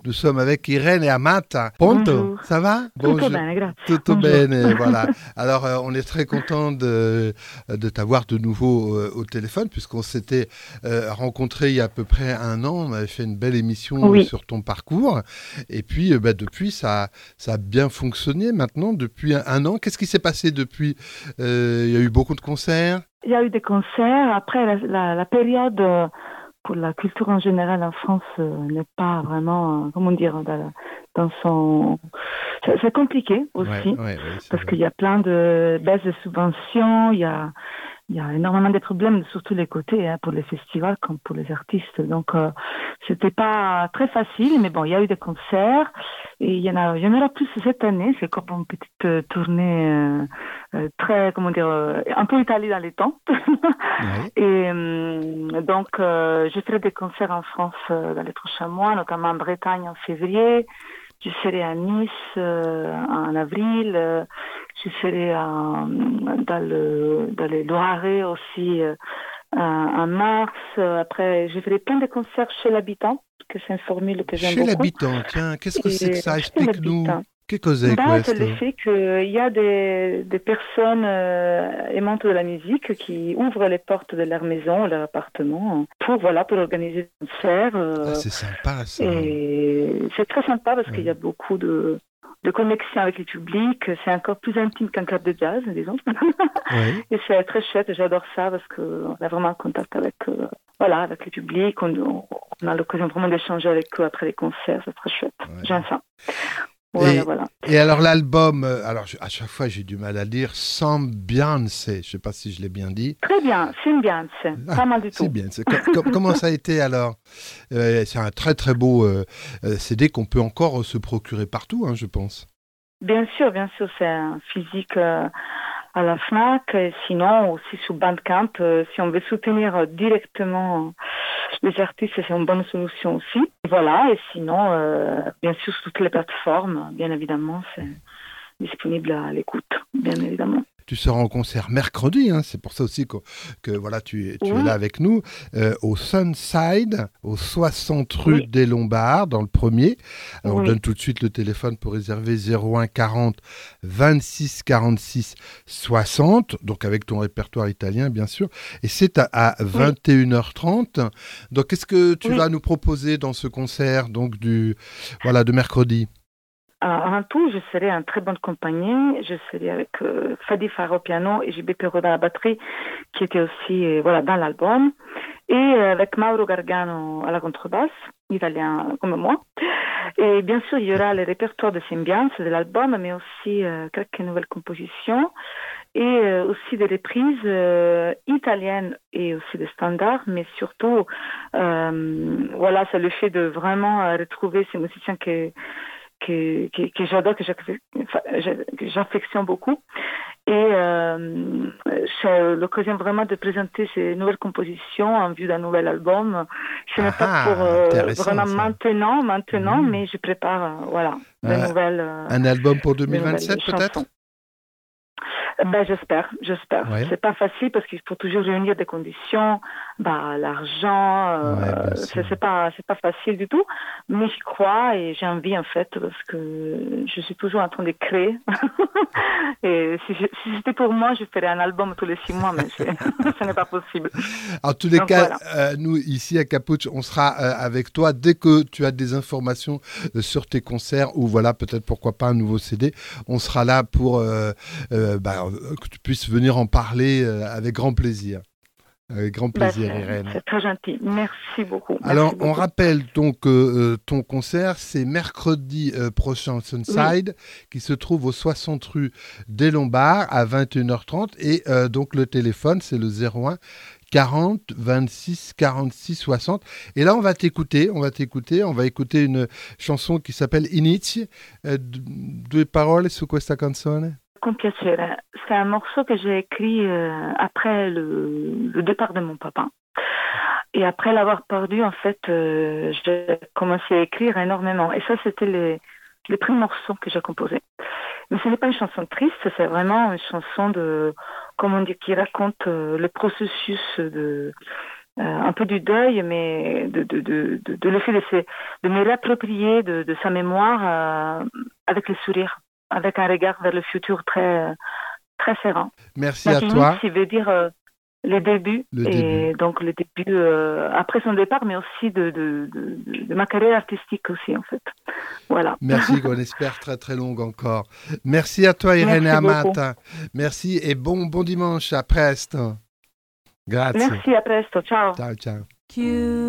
Nous sommes avec Irène et Amata. Pronto, Bonjour. ça va? Tutto bene, grazie. Tutto Bonjour. bene, voilà. Alors, on est très content de t'avoir de nouveau au téléphone, puisqu'on s'était rencontrés il y a à peu près un an. On avait fait une belle émission Oui, sur ton parcours. Et puis, depuis, ça a bien fonctionné maintenant, depuis un an. Qu'est-ce qui s'est passé depuis? Il y a eu beaucoup de concerts. il y a eu des concerts. Après, la période pour la culture en général en France n'est pas vraiment, comment dire, dans son... C'est compliqué aussi, Ouais, c'est parce vrai. qu'il y a plein de baisses de subventions, il y a énormément de problèmes sur tous les côtés, hein, pour les festivals comme pour les artistes. Donc, c'était pas très facile, mais bon, il y a eu des concerts et il y en aura plus cette année. C'est comme une petite tournée très, comment dire, un peu étalée dans les temps. Ouais. Et donc, je ferai des concerts en France dans les prochains mois, notamment en Bretagne en février. Je serai à Nice en avril. Je serai dans les Loiret aussi en mars. Après, je ferai plein de concerts chez l'habitant, que c'est une formule que j'aime Chez beaucoup. l'habitant, tiens, qu'est-ce que c'est que Et ça? chez Explique-nous. l'habitant. Che cos'è Bah, c'est le questo? fait qu'il y a des personnes aimantes de la musique qui ouvrent les portes de leur maison, leur appartement, pour organiser des concerts. Ah, c'est sympa ça. Et c'est très sympa parce qu'il y Ouais. a beaucoup de connexion avec le public. C'est encore plus intime qu'un club de jazz, disons. Ouais. Et c'est très chouette. J'adore ça parce qu'on a vraiment un contact avec le public. On a l'occasion vraiment d'échanger avec eux après les concerts. C'est très chouette. Ouais. J'aime ça. Et, Voilà. et alors l'album, à chaque fois j'ai du mal à dire Sambiance, je sais pas si je l'ai bien dit. Très bien, Symbiance, Ah, pas mal du c'est tout. bien. Comment ça a été alors? C'est un très très beau CD qu'on peut encore se procurer partout, hein, je pense. Bien sûr, c'est un physique à la FNAC, et sinon aussi sur Bandcamp, si on veut soutenir directement les artistes, c'est une bonne solution aussi. Voilà, et sinon, bien sûr, sur toutes les plateformes, bien évidemment, c'est disponible à l'écoute, bien évidemment. Tu seras en concert mercredi, hein, c'est pour ça aussi que voilà, tu es Oui, là avec nous, au Sunside, au 60 rue oui, des Lombards, dans le premier. Alors on oui. donne tout de suite le téléphone pour réserver 01 40 26 46 60, donc avec ton répertoire italien bien sûr. Et c'est à Oui, 21h30. Donc qu'est-ce que tu oui. vas nous proposer dans ce concert donc de mercredi? Avant tout, je serai en très bonne compagnie. Je serai avec Fadi Farah au piano et JB Perrault dans la batterie, qui était aussi dans l'album. Et avec Mauro Gargano à la contrebasse, italien comme moi. Et bien sûr, il y aura le répertoire de Symbiance de l'album, mais aussi quelques nouvelles compositions et aussi des reprises italiennes et aussi des standards, mais surtout, c'est le fait de vraiment retrouver ces musiciens que j'adore, que j'affectionne beaucoup. Et c'est l'occasion vraiment de présenter ces nouvelles compositions en vue d'un nouvel album. Ce n'est pas pour Intéressant vraiment ça. maintenant, Mhm. mais je prépare Euh, un album pour de nouvelles 2027 peut-être? chansons. Ben, j'espère. Ouais. C'est pas facile parce qu'il faut toujours réunir des conditions, l'argent, Ouais, bien sûr. c'est pas facile du tout. Mais j'y crois et j'ai envie en fait parce que je suis toujours en train de créer. Et si c'était pour moi, je ferais un album tous les 6 mois, mais ce n'est pas possible. En tous les Donc cas, voilà. nous, ici à Capuch, on sera avec toi dès que tu as des informations sur tes concerts ou voilà, peut-être pourquoi pas un nouveau CD. On sera là pour que tu puisses venir en parler avec grand plaisir. Avec grand Ben, plaisir, Irène. c'est très gentil. Merci beaucoup. Alors, Merci on beaucoup. rappelle donc ton concert, c'est mercredi prochain au Oui, Sunside, qui se trouve au 60 rue des Lombards à 21h30. Et donc, le téléphone, c'est le 01 40 26 46 60. Et là, on va écouter une chanson qui s'appelle Inizi. Due parole su questa canzone? con piacere. C'est un morceau que j'ai écrit après le départ de mon papa. Et après l'avoir perdu, en fait, j'ai commencé à écrire énormément. Et ça, c'était les premiers morceaux que j'ai composés. Mais ce n'est pas une chanson triste, c'est vraiment une chanson qui raconte le processus un peu du deuil, mais de le fait de me réapproprier de sa mémoire avec le sourire, avec un regard vers le futur très, très serein. Merci à toi. Ça veut dire les débuts, donc le début après son départ, mais aussi de ma carrière artistique aussi, en fait. Voilà. Merci, qu'on espère très très longue encore. Merci à toi, Irene Amata. Merci et bon dimanche, à presto. Grazie. Merci, à presto, ciao. Ciao, ciao.